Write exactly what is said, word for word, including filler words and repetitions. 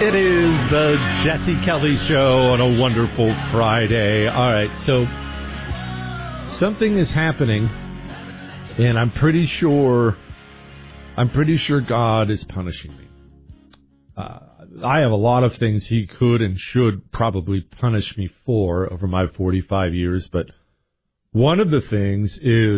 It is the Jesse Kelly Show on a wonderful Friday. All right, so something is happening, and I'm pretty sure, I'm pretty sure God is punishing me. Uh, I have a lot of things He could and should probably punish me for over my forty-five years, but one of the things is